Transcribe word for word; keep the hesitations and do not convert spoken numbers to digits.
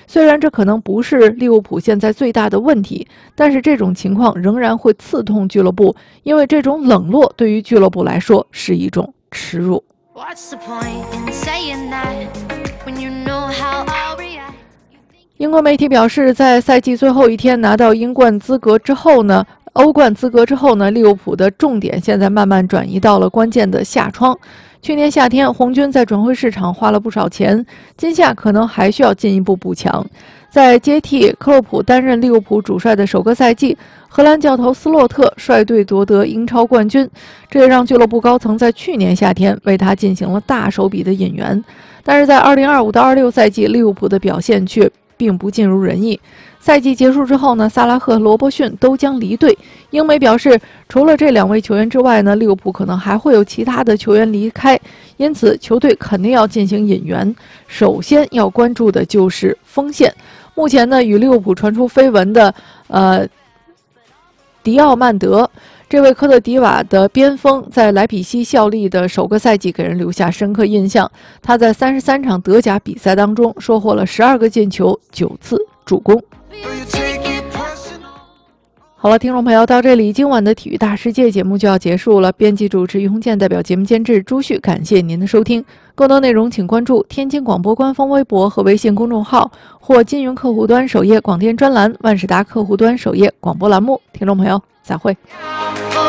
虽然这可能不是利物浦现在最大的问题，但是这种情况仍然会刺痛俱乐部，因为这种冷落对于俱乐部来说是一种耻辱。英国媒体表示，在赛季最后一天拿到英冠资格之后呢，欧冠资格之后呢，利物浦的重点现在慢慢转移到了关键的夏窗。去年夏天，红军在转会市场花了不少钱，今夏可能还需要进一步补强。在接替克洛普担任利物浦主帅的首个赛季，荷兰教头斯洛特率队夺得英超冠军，这也让俱乐部高层在去年夏天为他进行了大手笔的引援。但是在二零二五到二六赛季，利物浦的表现却并不尽如人意。赛季结束之后呢，萨拉赫和罗伯逊都将离队。英媒表示，除了这两位球员之外呢，利物浦可能还会有其他的球员离开，因此球队肯定要进行引援。首先要关注的就是锋线。目前呢，与利物浦传出绯闻的呃迪奥曼德。这位科特迪瓦的边锋在莱比锡效力的首个赛季给人留下深刻印象。他在三十三场德甲比赛当中收获了十二个进球、九次助攻。好了，听众朋友，到这里今晚的体育大世界节目就要结束了。编辑主持于洪建，代表节目监制朱旭，感谢您的收听。更多内容请关注天津广播官方微博和微信公众号，或金云客户端首页广电专栏、万事达客户端首页广播栏目。听众朋友，再会。